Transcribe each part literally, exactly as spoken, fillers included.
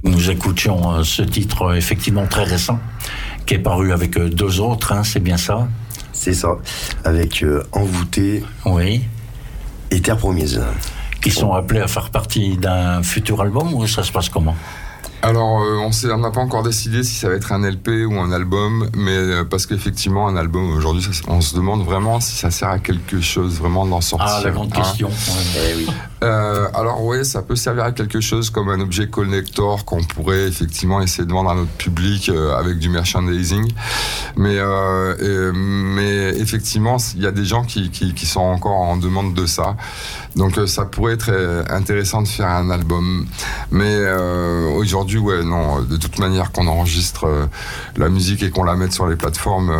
Nous écoutions euh, ce titre euh, effectivement très récent, qui est paru avec euh, deux autres, hein, c'est bien ça? C'est ça, avec euh, Envoûté oui. et Terre Promise. Qui sont appelés à faire partie d'un futur album, ou ça se passe comment? Alors, euh, on n'a pas encore décidé si ça va être un L P ou un album, mais euh, parce qu'effectivement, un album, aujourd'hui, ça, on se demande vraiment si ça sert à quelque chose, vraiment d'en sortir. Ah, la grande hein. question. Ouais. Eh oui. Euh, alors, oui, ça peut servir à quelque chose comme un objet collector qu'on pourrait effectivement essayer de vendre à notre public euh, avec du merchandising. Mais, euh, et, mais effectivement, il y a des gens qui, qui, qui sont encore en demande de ça. Donc, euh, ça pourrait être euh, intéressant de faire un album. Mais euh, aujourd'hui, ouais, non, de toute manière qu'on enregistre euh, la musique et qu'on la mette sur les plateformes,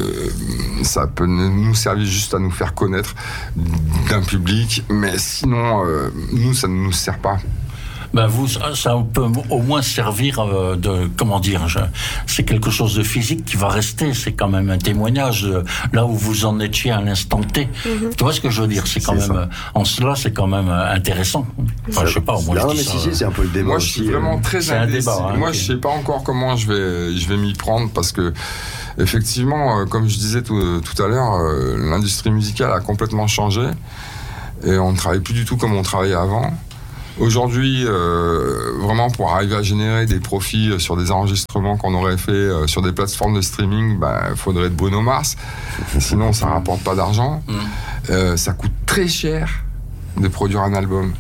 euh, ça peut nous servir juste à nous faire connaître d'un public, mais sinon, euh, nous, ça ne nous sert pas. Ben vous, ça peut au moins servir euh, de, comment dire, je, c'est quelque chose de physique qui va rester, c'est quand même un témoignage de là où vous en étiez à l'instant T. Mm-hmm. Tu vois ce que je veux dire? C'est quand c'est même, ça. En cela, c'est quand même intéressant. Enfin, je sais pas, moi, non, je dis mais ça, si, si, c'est un peu le débat. Moi, aussi, je suis vraiment euh... très c'est indécis. Un débat, hein, moi, okay. je sais pas encore comment je vais, je vais m'y prendre parce que, effectivement, euh, comme je disais tout, euh, tout à l'heure, euh, l'industrie musicale a complètement changé et on ne travaille plus du tout comme on travaillait avant. Aujourd'hui, euh, vraiment pour arriver à générer des profits sur des enregistrements qu'on aurait fait euh, sur des plateformes de streaming, bah, faudrait être Bruno Mars. Sinon, ça rapporte pas d'argent. Mmh. Euh, ça coûte très cher de produire un album.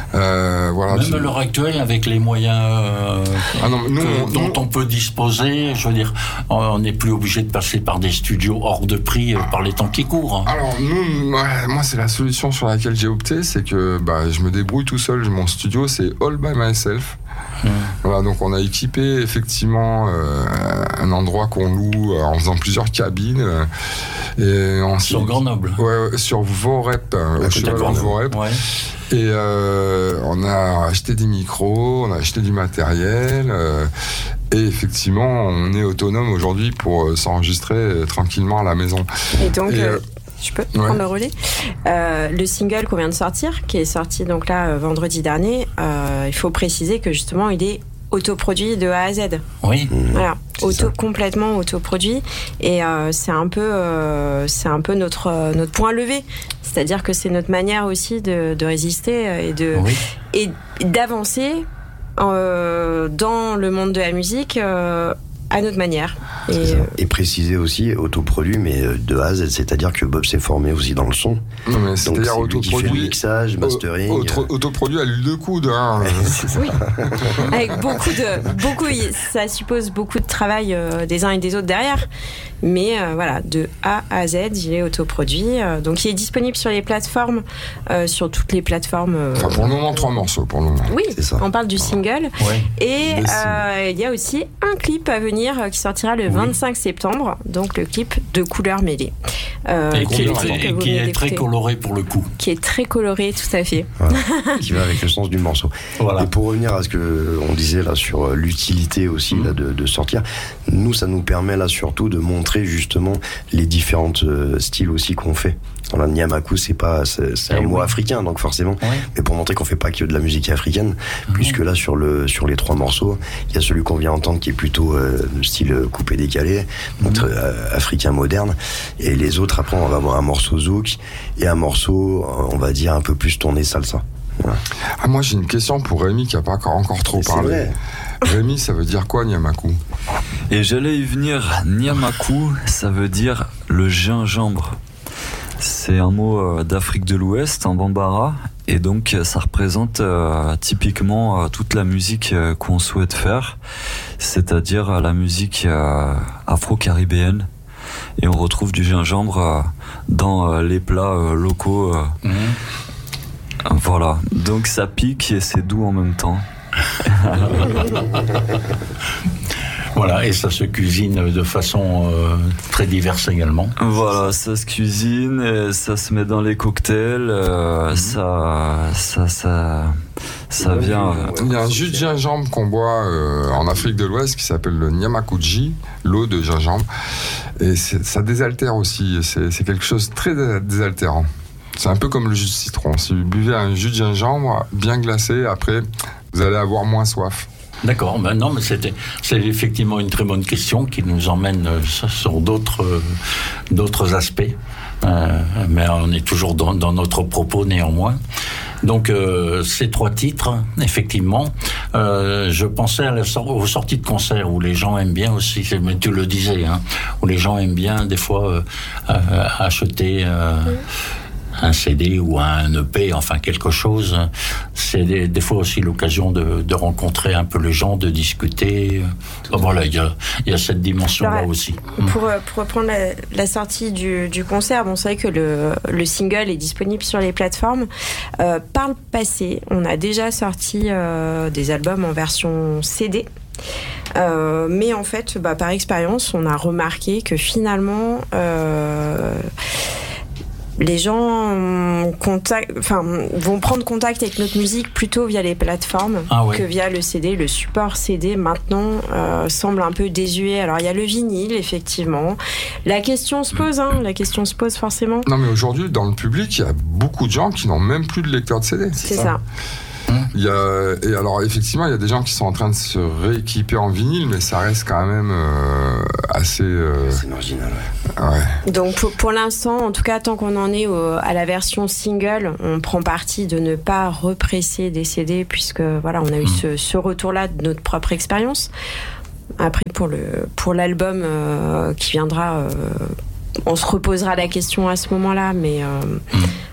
Euh, voilà, Même tu... à l'heure actuelle, avec les moyens euh, ah non, nous, que, on, dont nous... on peut disposer, je veux dire, on n'est plus obligé de passer par des studios hors de prix euh, par les temps qui courent. Alors, nous, ouais, moi, c'est la solution sur laquelle j'ai opté, c'est que bah, je me débrouille tout seul. Mon studio, c'est all by myself. Mmh. Voilà, donc on a équipé effectivement euh, un endroit qu'on loue euh, en faisant plusieurs cabines. Euh, et ensuite, sur Grenoble. Ouais, sur Vorep, euh, au cheval de Vorep. Ouais. Et euh, on a acheté des micros, on a acheté du matériel. Euh, et effectivement, on est autonome aujourd'hui pour euh, s'enregistrer euh, tranquillement à la maison. Et donc. Et, euh... Je peux ouais. prendre le relais. Euh, le single qu'on vient de sortir, qui est sorti donc là euh, vendredi dernier, euh, il faut préciser que justement il est autoproduit de A à Z. Oui. Voilà, auto complètement autoproduit, et euh, c'est un peu, euh, c'est un peu notre euh, notre point levé. C'est-à-dire que c'est notre manière aussi de, de résister et de oui. et d'avancer euh, dans le monde de la musique. Euh, à notre manière. Et, euh... et préciser aussi, autoproduit, mais de A à Z, c'est-à-dire que Bob s'est formé aussi dans le son. Non, mais c'est-à-dire c'est autoproduit. Mixage, mastering. Auto, autoproduit à l'huile de coude. Hein. Oui. Avec beaucoup de. Beaucoup, ça suppose beaucoup de travail euh, des uns et des autres derrière. Mais euh, voilà, de A à Z, il est autoproduit. Euh, donc il est disponible sur les plateformes, euh, sur toutes les plateformes. Euh, enfin, pour le moment, trois morceaux. Pour le moment. Oui, c'est ça. On parle du single. Ouais. Et euh, il y a aussi un clip à venir qui sortira le oui. vingt-cinq septembre, donc le clip de Couleurs mêlées. Euh, et qui est, très, et qui est très coloré pour le coup. Qui est très coloré, tout à fait. Voilà. Qui va avec le sens du morceau. Voilà. Et pour revenir à ce qu'on disait là sur l'utilité aussi mmh. là, de, de sortir, nous, ça nous permet là surtout de montrer justement les différents euh, styles aussi qu'on fait. Voilà, Nyamaku, c'est pas, c'est, c'est un oui. mot africain, donc forcément. Oui. Mais pour montrer qu'on fait pas que de la musique africaine, mmh. puisque là sur le sur les trois morceaux, il y a celui qu'on vient entendre qui est plutôt euh, style coupé décalé, donc mmh. euh, africain moderne, et les autres après on va avoir un morceau zouk et un morceau, on va dire un peu plus tourné salsa. Voilà. Ah, moi j'ai une question pour Rémi qui a pas encore encore trop c'est parlé. Vrai. Rémi, ça veut dire quoi Nyamaku? Et j'allais y venir. Nyamaku, ça veut dire le gingembre. C'est un mot d'Afrique de l'Ouest, en bambara, et donc ça représente euh, typiquement euh, toute la musique euh, qu'on souhaite faire, c'est-à-dire euh, la musique euh, afro-caribéenne. Et on retrouve du gingembre euh, dans euh, les plats euh, locaux. Euh, mmh. Voilà, donc ça pique et c'est doux en même temps. Voilà, et ça se cuisine de façon euh, très diverse également. Voilà, ça se cuisine, et ça se met dans les cocktails, euh, mmh. ça, ça, ça, ça vient. Euh... Il y a un jus de gingembre qu'on boit euh, en Afrique de l'Ouest qui s'appelle le Nyamakuji, l'eau de gingembre, et c'est, ça désaltère aussi. C'est, c'est quelque chose de très désaltérant. C'est un peu comme le jus de citron. Si vous buvez un jus de gingembre bien glacé, après, vous allez avoir moins soif. D'accord, ben non, mais c'était, c'est effectivement une très bonne question qui nous emmène sur d'autres, d'autres aspects. Euh, mais on est toujours dans, dans notre propos néanmoins. Donc euh, ces trois titres, effectivement, euh, je pensais à la sor- aux sorties de concerts où les gens aiment bien aussi, mais tu le disais, hein, où les gens aiment bien des fois euh, euh, acheter euh, oui. un C D ou un E P, enfin quelque chose. C'est des, des fois aussi l'occasion de, de rencontrer un peu les gens, de discuter. Bon, voilà, il y a, y a cette dimension-là Alors, aussi. Pour, pour reprendre la, la sortie du, du concert, bon, c'est vrai que le, le single est disponible sur les plateformes. Euh, par le passé, on a déjà sorti euh, des albums en version C D. Euh, mais en fait, bah, par expérience, on a remarqué que finalement... Euh, les gens contact, enfin, vont prendre contact avec notre musique plutôt via les plateformes ah ouais. que via le C D. Le support C D, maintenant, euh, semble un peu désuet. Alors, il y a le vinyle, effectivement. La question se pose, hein. La question se pose forcément. Non, mais aujourd'hui, dans le public, il y a beaucoup de gens qui n'ont même plus de lecteur de C D. C'est, C'est ça. ça. Il y a, et alors effectivement il y a des gens qui sont en train de se rééquiper en vinyle, mais ça reste quand même euh, assez euh... c'est marginal ouais. ouais. Donc pour, pour l'instant, en tout cas tant qu'on en est au, à la version single, on prend parti de ne pas represser des C D, puisque voilà, on a eu mmh. ce, ce retour là de notre propre expérience. Après pour, le, pour l'album euh, qui viendra, euh, on se reposera la question à ce moment là, mais euh, mmh.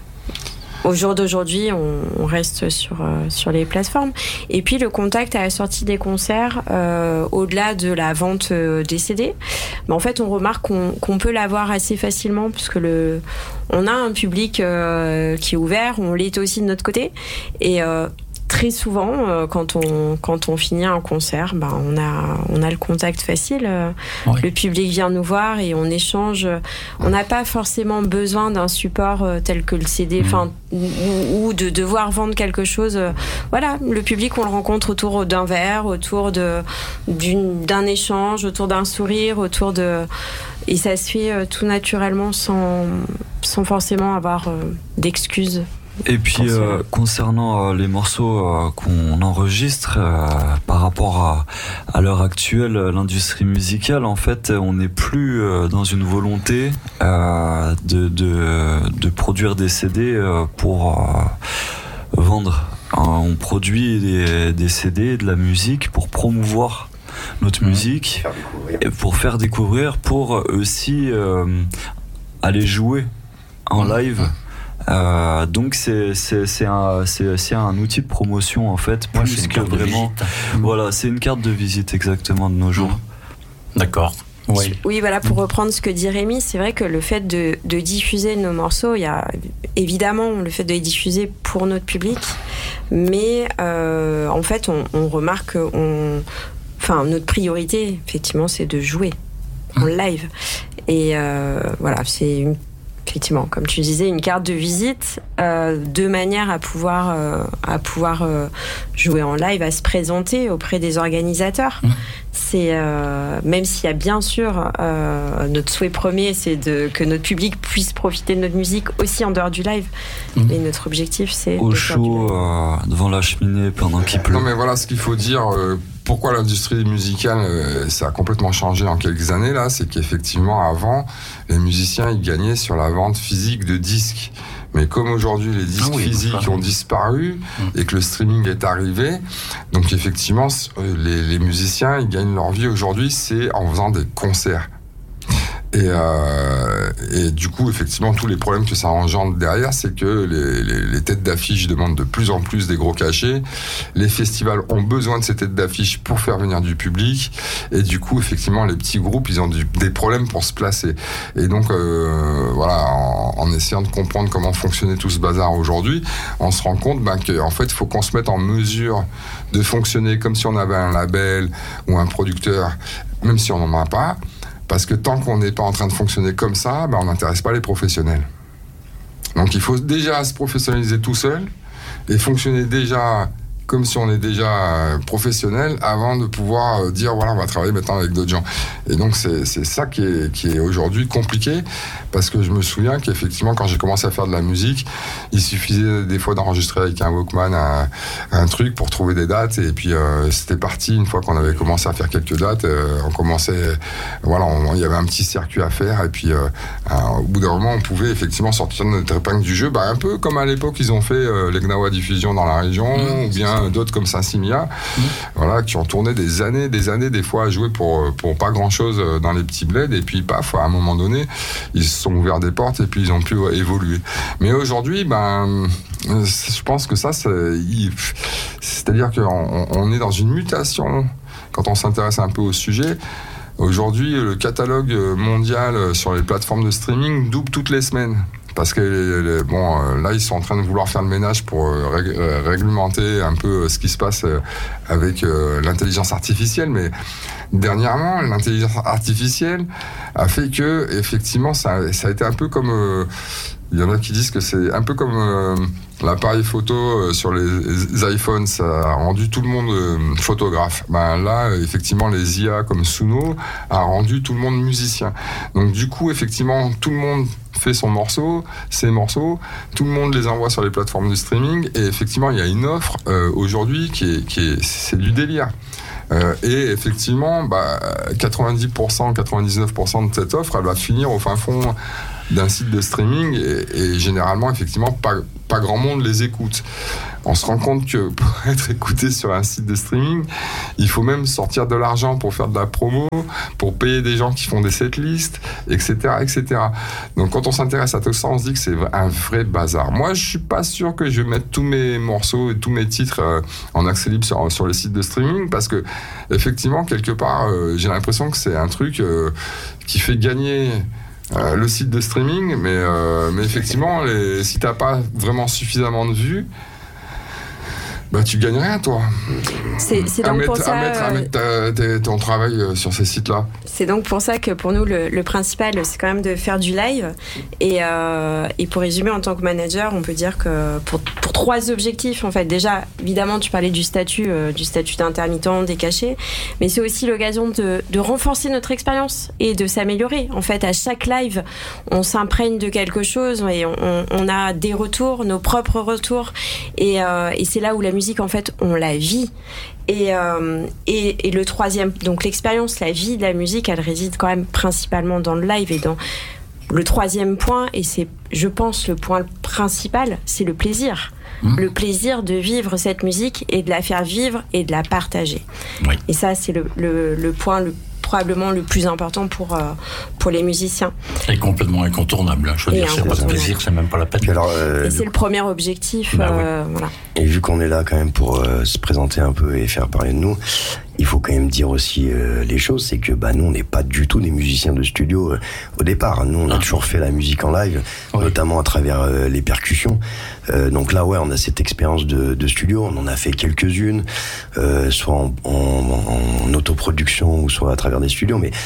au jour d'aujourd'hui, on, on reste sur, euh, sur les plateformes. Et puis, le contact à la sortie des concerts, euh, au-delà de la vente euh, des C D, bah, en fait, on remarque qu'on, qu'on peut l'avoir assez facilement, puisque le, on a un public euh, qui est ouvert, on l'est aussi de notre côté. Et euh, très souvent, euh, quand, on, quand on finit un concert, bah, on, a, on a le contact facile. Euh, oui. Le public vient nous voir et on échange. On n'a pas forcément besoin d'un support euh, tel que le C D, mmh. ou, ou de devoir vendre quelque chose. Euh, voilà, le public, on le rencontre autour d'un verre, autour de, d'une, d'un échange, autour d'un sourire, autour de... Et ça se fait euh, tout naturellement sans, sans forcément avoir euh, d'excuses. Et puis euh, concernant euh, les morceaux euh, qu'on enregistre, euh, par rapport à, à l'heure actuelle, l'industrie musicale, en fait, on n'est plus euh, dans une volonté euh, de, de, de produire des C D euh, pour euh, vendre. Euh, on produit des, des C D, de la musique pour promouvoir notre mmh. musique, et pour faire découvrir, pour aussi euh, aller jouer en live. Euh, donc c'est c'est c'est un c'est, c'est un outil de promotion en fait, plus ouais, que vraiment voilà, c'est une carte de visite exactement de nos jours. Mmh. D'accord. Oui. Oui, voilà, pour reprendre ce que dit Rémi, c'est vrai que le fait de, de diffuser nos morceaux, il y a évidemment le fait de les diffuser pour notre public, mais euh, en fait on, on remarque on enfin notre priorité effectivement c'est de jouer en live, et euh, voilà, c'est une effectivement, comme tu disais, une carte de visite, euh, de manière à pouvoir, euh, à pouvoir euh, jouer en live, à se présenter auprès des organisateurs. Mmh. C'est, euh, même s'il y a bien sûr euh, notre souhait premier, c'est de, que notre public puisse profiter de notre musique aussi en dehors du live. Mmh. Mais notre objectif, c'est au chaud, euh, devant la cheminée pendant qu'il pleut. Non, mais voilà ce qu'il faut dire. Euh, pourquoi l'industrie musicale, euh, ça a complètement changé en quelques années là, c'est qu'effectivement avant, les musiciens ils gagnaient sur la vente physique de disques. Mais comme aujourd'hui les disques ah oui, physiques ont disparu mmh. et que le streaming est arrivé, donc effectivement les, les musiciens ils gagnent leur vie aujourd'hui, c'est en faisant des concerts. Et, euh, et du coup, effectivement, tous les problèmes que ça engendre derrière, c'est que les, les, les têtes d'affiche demandent de plus en plus des gros cachets. Les festivals ont besoin de ces têtes d'affiche pour faire venir du public. Et du coup, effectivement, les petits groupes, ils ont du, des problèmes pour se placer. Et donc, euh, voilà, en, en essayant de comprendre comment fonctionnait tout ce bazar aujourd'hui, on se rend compte ben, qu'en fait, il faut qu'on se mette en mesure de fonctionner comme si on avait un label ou un producteur, même si on n'en a pas. Parce que tant qu'on n'est pas en train de fonctionner comme ça, ben on n'intéresse pas les professionnels. Donc il faut déjà se professionnaliser tout seul et fonctionner déjà comme si on est déjà professionnel avant de pouvoir dire voilà, on va travailler maintenant avec d'autres gens. Et donc c'est, c'est ça qui est, qui est aujourd'hui compliqué, parce que je me souviens qu'effectivement quand j'ai commencé à faire de la musique, il suffisait des fois d'enregistrer avec un Walkman un, un truc pour trouver des dates, et puis euh, c'était parti. Une fois qu'on avait commencé à faire quelques dates, euh, on commençait, voilà, on, il y avait un petit circuit à faire, et puis euh, au bout d'un moment on pouvait effectivement sortir notre épingle du jeu, bah, un peu comme à l'époque ils ont fait euh, les Gnawa Diffusion dans la région, mmh, ou bien d'autres comme Saint-Simia, mmh. voilà, qui ont tourné des années, des années, des fois à jouer pour, pour pas grand chose dans les petits bleds, et puis paf, à un moment donné, ils se sont ouverts des portes et puis ils ont pu évoluer. Mais aujourd'hui, ben, je pense que ça, c'est, c'est-à-dire qu'on on est dans une mutation quand on s'intéresse un peu au sujet. Aujourd'hui, le catalogue mondial sur les plateformes de streaming double toutes les semaines. Parce que bon, là, ils sont en train de vouloir faire le ménage pour réglementer un peu ce qui se passe avec l'intelligence artificielle. Mais dernièrement, l'intelligence artificielle a fait que, effectivement, ça, ça a été un peu comme... Il y en a qui disent que c'est un peu comme euh, l'appareil photo euh, sur les, les iPhones, ça a rendu tout le monde euh, photographe. Ben là, effectivement, les I A comme Suno a rendu tout le monde musicien. Donc du coup, effectivement, tout le monde fait son morceau, ses morceaux, tout le monde les envoie sur les plateformes de streaming, et effectivement, il y a une offre euh, aujourd'hui qui est, qui est, c'est du délire. Euh, et effectivement, bah, quatre-vingt-dix pour cent, quatre-vingt-dix-neuf pour cent de cette offre, elle va finir au fin fond d'un site de streaming, et, et généralement, effectivement, pas, pas grand monde les écoute. On se rend compte que pour être écouté sur un site de streaming, il faut même sortir de l'argent pour faire de la promo, pour payer des gens qui font des setlists, et cetera, et cetera. Donc, quand on s'intéresse à tout ça, on se dit que c'est un vrai bazar. Moi, je suis pas sûr que je vais mettre tous mes morceaux et tous mes titres euh, en accès libre sur, sur les sites de streaming, parce que, effectivement, quelque part, euh, j'ai l'impression que c'est un truc euh, qui fait gagner Euh, le site de streaming, mais, euh, mais effectivement, les, si t'as pas vraiment suffisamment de vues, bah tu gagnes rien, toi. C'est, c'est donc à mettre, pour ça, à mettre, à mettre ta, ta, ton travail sur ces sites-là. C'est donc pour ça que pour nous, le, le principal, c'est quand même de faire du live. Et, euh, et pour résumer, en tant que manager, on peut dire que pour, pour trois objectifs, en fait, déjà, évidemment, tu parlais du statut, euh, du statut d'intermittent, des cachets, mais c'est aussi l'occasion de, de renforcer notre expérience et de s'améliorer. En fait, à chaque live, on s'imprègne de quelque chose et on, on a des retours, nos propres retours. Et, euh, et c'est là où la musique, en fait, on la vit. Et, euh, et, et le troisième, donc l'expérience, la vie de la musique, elle réside quand même principalement dans le live. Et dans le troisième point, et c'est, je pense, le point principal, c'est le plaisir. Mmh. Le plaisir de vivre cette musique et de la faire vivre et de la partager. Oui. Et ça, c'est le, le, le point le probablement le plus important pour, euh, pour les musiciens. Et complètement incontournable. Je veux et dire, c'est pas de plaisir, c'est même pas la peine. Alors, euh, et c'est le premier objectif. Bah, euh, oui. Voilà. Et vu qu'on est là quand même pour euh, se présenter un peu et faire parler de nous, il faut quand même dire aussi euh, les choses, c'est que bah, nous, on n'est pas du tout des musiciens de studio euh, au départ. Nous, on a ah. toujours fait la musique en live, oui. notamment à travers euh, les percussions. Euh, donc là, ouais, on a cette expérience de, de studio, on en a fait quelques-unes, euh, soit en, en, en autoproduction ou soit à travers des studios, mais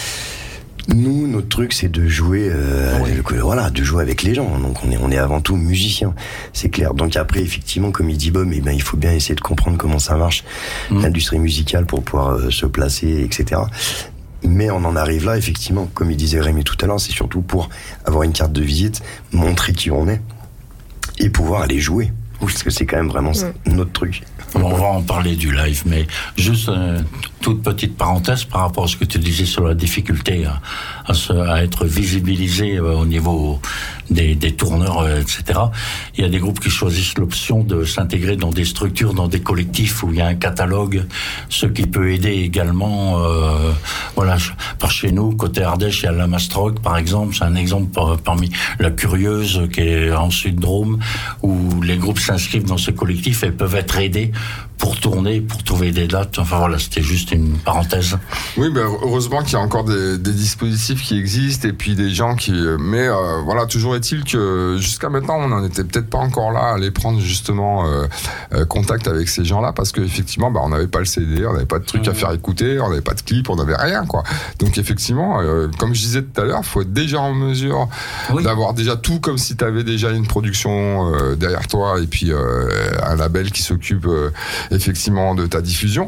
nous, notre truc, c'est de jouer, euh, oui. avec, voilà, de jouer avec les gens. Donc, on est, on est avant tout musicien, c'est clair. Donc après, effectivement, comme il dit Bob, eh ben, il faut bien essayer de comprendre comment ça marche, mmh. l'industrie musicale, pour pouvoir euh, se placer, et cetera. Mais on en arrive là, effectivement, comme il disait Rémi tout à l'heure, c'est surtout pour avoir une carte de visite, montrer qui on est et pouvoir aller jouer. Parce que c'est quand même vraiment mmh. notre truc. On va en parler du live, mais juste une toute petite parenthèse par rapport à ce que tu disais sur la difficulté à, à, se, à être visibilisé euh, au niveau des, des tourneurs, euh, et cetera. Il y a des groupes qui choisissent l'option de s'intégrer dans des structures, dans des collectifs où il y a un catalogue, ce qui peut aider également. Euh, voilà, par chez nous, côté Ardèche, il y a la Mastroc, par exemple. C'est un exemple par, parmi la Curieuse, qui est en Sud-Drôme, où les groupes s'inscrivent dans ce collectif et peuvent être aidés pour tourner, pour trouver des dates. Enfin voilà, c'était juste une parenthèse. Oui, ben heureusement qu'il y a encore des, des dispositifs qui existent et puis des gens qui... Mais euh, voilà, toujours est-il que jusqu'à maintenant, on n'en était peut-être pas encore là à aller prendre justement euh, euh, contact avec ces gens-là, parce qu'effectivement, bah, on n'avait pas le C D, on n'avait pas de trucs mmh. à faire écouter, on n'avait pas de clip, on n'avait rien, quoi. Donc effectivement, euh, comme je disais tout à l'heure, il faut être déjà en mesure oui. d'avoir déjà tout, comme si tu avais déjà une production euh, derrière toi et puis euh, un label qui s'occupe... Euh, effectivement de ta diffusion,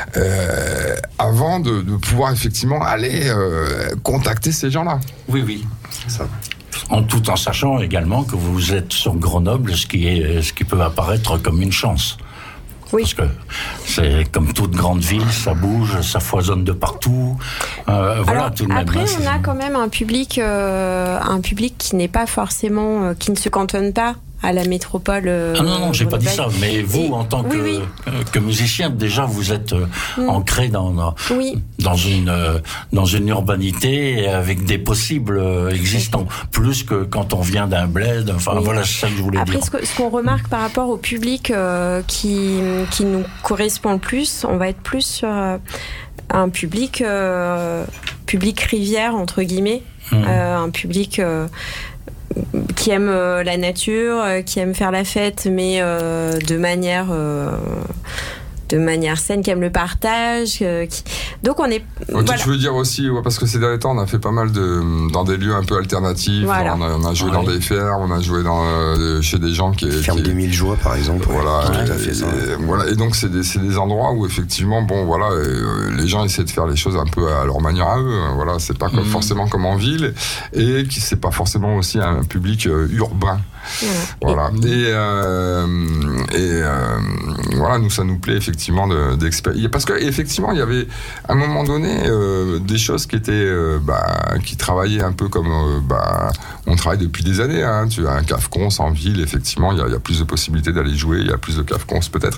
euh, avant de, de pouvoir effectivement aller euh, contacter ces gens-là. Oui, oui. C'est ça. En tout en sachant également que vous êtes sur Grenoble, ce qui est, ce qui peut apparaître comme une chance. Oui. Parce que c'est comme toute grande ville, ça bouge, ça foisonne de partout. Euh, voilà, Alors, tout de même. Après, on a quand même un public, euh, un public qui n'est pas forcément, euh, qui ne se cantonne pas à la métropole. Euh, ah non, non, j'ai pas dit ça. Mais vous, Et, en tant oui, que, oui. Euh, que musicien, déjà, vous êtes euh, mm. ancré dans, dans, oui. dans, une, euh, dans une urbanité avec des possibles euh, existants. Plus que quand on vient d'un bled. Enfin, oui. voilà, c'est ça que je voulais Après, dire. Après, ce, ce qu'on remarque par rapport au public euh, qui, qui nous correspond le plus, on va être plus sur euh, un public, euh, public rivière, entre guillemets. Mm. Euh, un public... Euh, qui aime euh, la nature, euh, qui aime faire la fête, mais euh, de manière euh, de manière saine, qui aime le partage. Euh, qui... Donc on est. Okay, voilà. Je veux dire aussi, ouais, parce que ces derniers temps, on a fait pas mal de dans des lieux un peu alternatifs. Voilà. On, a, on a joué ouais. dans des fermes, on a joué dans euh, chez des gens qui. Ferme qui... des mille joies, par exemple. Voilà. Ouais, et, tout à fait ça. Et, voilà. Et donc c'est des c'est des endroits où effectivement, bon, voilà, euh, les gens essaient de faire les choses un peu à leur manière à eux. Voilà, c'est pas comme, mmh. forcément comme en ville, et qui c'est pas forcément aussi un public euh, urbain. Voilà. Mmh. Et euh, et euh, voilà, nous ça nous plaît effectivement de, d'expérimenter. Parce que effectivement, il y avait à un moment donné euh, des choses qui étaient euh, bah, qui travaillaient un peu comme euh, bah, on travaille depuis des années. Hein. Tu as un cave-cons en ville, effectivement, il y, y a plus de possibilités d'aller jouer, il y a plus de cave-cons peut-être.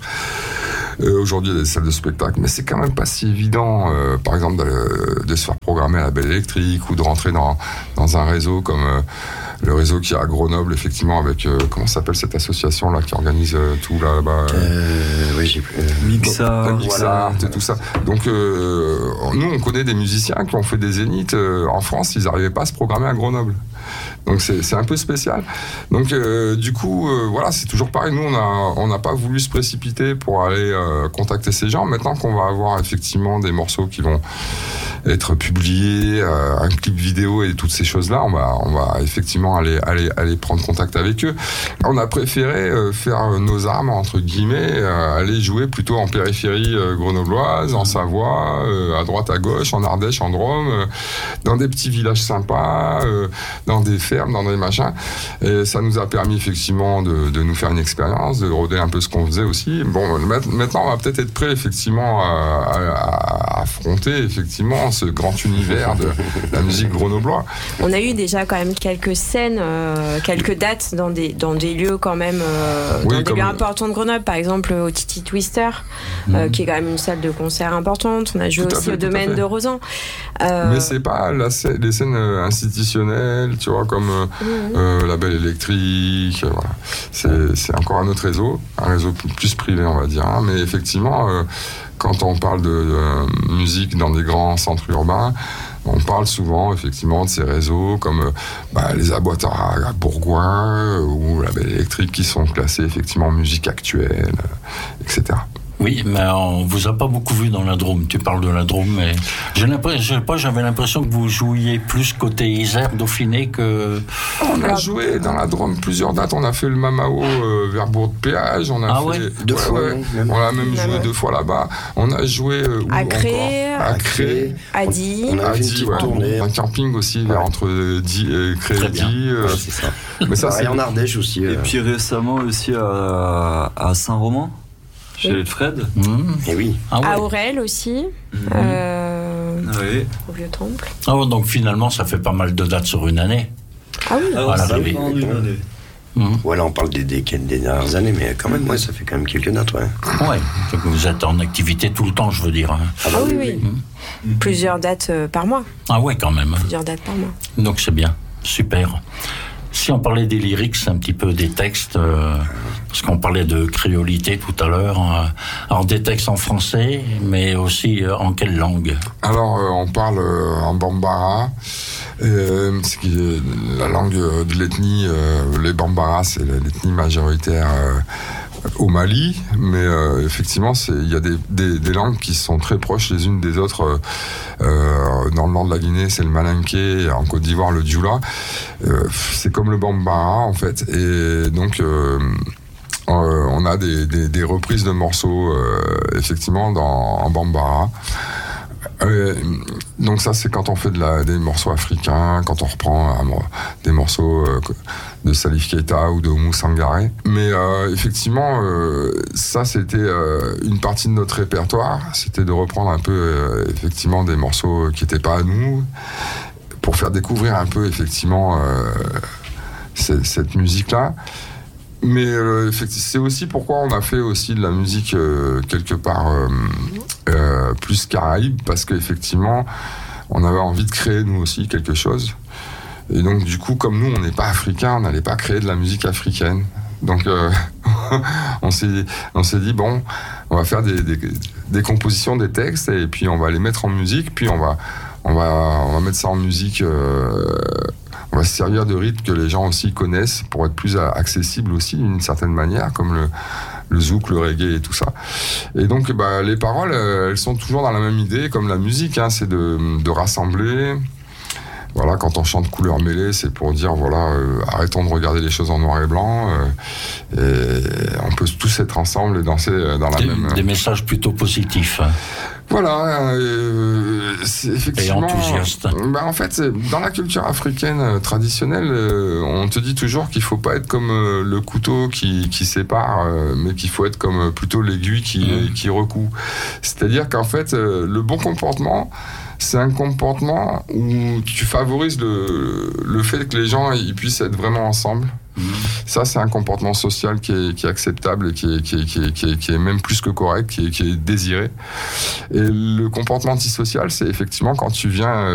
Euh, aujourd'hui, il y a des salles de spectacle, mais c'est quand même pas si évident, euh, par exemple, de, de se faire programmer à la Belle Électrique ou de rentrer dans dans un réseau comme euh, le réseau qui est à Grenoble, effectivement, avec euh, comment s'appelle cette association là qui organise euh, tout là-bas. Euh, oui, j'ai plus. Mixa, bon, Mixa, voilà. Et tout ça. Donc euh, nous, on connaît des musiciens qui ont fait des zéniths euh, en France, ils n'arrivaient pas à se programmer à Grenoble. Donc c'est, c'est un peu spécial. Donc euh, du coup, euh, voilà, c'est toujours pareil. Nous, on a, on n'a pas voulu se précipiter pour aller euh, contacter ces gens. Maintenant qu'on va avoir effectivement des morceaux qui vont être publiés, euh, un clip vidéo et toutes ces choses-là, on va, on va effectivement aller, aller, aller prendre contact avec eux. On a préféré euh, faire nos armes entre guillemets, euh, aller jouer plutôt en périphérie euh, grenobloise, en Savoie, euh, à droite, à gauche, en Ardèche, en Drôme, euh, dans des petits villages sympas, euh, dans des fermes, dans des machins. Et ça nous a permis effectivement de, de nous faire une expérience, de rôder un peu ce qu'on faisait aussi. Bon, maintenant, on va peut-être être prêt effectivement à, à, à affronter effectivement ce grand univers de la musique grenobloise. On a eu déjà quand même quelques scènes, euh, quelques dates dans des, dans des lieux quand même, euh, oui, dans des lieux importants de Grenoble, par exemple au Titi Twister, mmh. euh, qui est quand même une salle de concert importante. On a joué tout aussi fait, au domaine de Rosan. Euh... Mais c'est pas la, les scènes institutionnelles, tu vois, comme euh, mmh. euh, la Belle Électrique. Euh, voilà. c'est, c'est encore un autre réseau, un réseau plus privé, on va dire. Hein, mais effectivement, euh, quand on parle de, de musique dans des grands centres urbains, on parle souvent effectivement de ces réseaux comme euh, bah, les abattoirs à Bourgoin euh, ou la Belle Électrique qui sont classés effectivement en musique actuelle, euh, et cetera. Oui, mais on vous a pas beaucoup vu dans la Drôme. Tu parles de la Drôme, mais j'ai l'impression, je sais pas, j'avais l'impression que vous jouiez plus côté Isère, Dauphiné que. On a joué dans la Drôme plusieurs dates. On a fait le Mamao euh, vers Bourg-de-Péage. On a ah fait ouais, deux ouais, fois. Ouais. Même. On a même joué deux fois là-bas. On a joué euh, où à Cré, à Cré, à Die. On a fait une petite ouais, tournée. Un camping aussi ouais. vers entre Die et Cré et Die. Euh, ouais, c'est ça. Mais ça, c'est en Ardèche aussi. Et euh... puis récemment aussi à, à Saint-Romain. Chez oui. Fred. Mmh. Et oui. Ah ouais. À Aurel aussi. Mmh. Euh, oui. Au Vieux-Temple. Ah ouais, donc finalement, ça fait pas mal de dates sur une année. Ah oui. Ah, ça oui. En une année. Mmh. Ouais, là, on parle des, des, des dernières années, mais quand même, ouais, ça fait quand même quelques dates, ouais. Ouais. Donc vous êtes en activité tout le temps, je veux dire. Ah, bah, ah oui, oui. oui. Mmh. Plusieurs dates euh, par mois. Ah ouais, quand même. Plusieurs dates par mois. Donc c'est bien. Super. Si on parlait des lyrics, un petit peu des textes, euh, parce qu'on parlait de créolité tout à l'heure, euh, alors des textes en français, mais aussi euh, en quelle langue? Alors, euh, on parle euh, en bambara, euh, c'est la langue de l'ethnie, euh, les bambara, c'est l'ethnie majoritaire euh, au Mali, mais euh, effectivement, il y a des, des, des langues qui sont très proches les unes des autres. Euh, euh, dans le nord de la Guinée, c'est le malinké, en Côte d'Ivoire, le dioula. Euh, c'est comme le bambara, en fait. Et donc, euh, Euh, on a des, des, des reprises de morceaux, euh, effectivement, dans, en Bambara. Euh, donc ça, c'est quand on fait de la, des morceaux africains, quand on reprend euh, des morceaux euh, de Salif Keita ou de Oumou Sangaré. Mais euh, effectivement, euh, ça, c'était euh, une partie de notre répertoire. C'était de reprendre un peu, euh, effectivement, des morceaux qui n'étaient pas à nous, pour faire découvrir un peu, effectivement, euh, cette, cette musique-là. Mais euh, c'est aussi pourquoi on a fait aussi de la musique euh, quelque part euh, euh, plus caraïbe, parce qu'effectivement, on avait envie de créer nous aussi quelque chose. Et donc du coup, comme nous, on n'est pas africains, on n'allait pas créer de la musique africaine. Donc euh, on s'est on s'est dit bon, on va faire des, des, des compositions, des textes, et puis on va les mettre en musique, puis on va on va on va mettre ça en musique. Euh, On va se servir de rythmes que les gens aussi connaissent pour être plus accessible aussi d'une certaine manière, comme le, le zouk, le reggae et tout ça. Et donc, bah, les paroles, elles sont toujours dans la même idée, comme la musique, hein, c'est de, de rassembler. Voilà, quand on chante couleurs mêlées, c'est pour dire, voilà, euh, arrêtons de regarder les choses en noir et blanc, euh, et on peut tous être ensemble et danser dans la des, même... Des messages plutôt positifs. Voilà, euh, c'est effectivement... Et enthousiaste. Bah en fait, dans la culture africaine euh, traditionnelle, euh, on te dit toujours qu'il faut pas être comme euh, le couteau qui, qui sépare, euh, mais qu'il faut être comme euh, plutôt l'aiguille qui, mmh. qui recoue. C'est-à-dire qu'en fait, euh, le bon comportement, c'est un comportement où tu favorises le, le fait que les gens ils puissent être vraiment ensemble. Mmh. Ça, c'est un comportement social qui est, qui est acceptable et qui est, qui, est, qui, est, qui, est, qui est même plus que correct, qui est, qui est désiré. Et le comportement antisocial, c'est effectivement quand tu viens